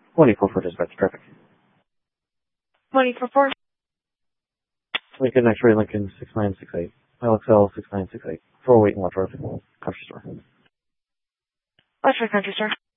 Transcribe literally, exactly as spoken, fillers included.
twenty-four for dispatch traffic. twenty-four four. Lincoln X-ray, Lincoln six nine six eight. L X L six nine six eight. For wait and watch road. Country store. Watch for country store.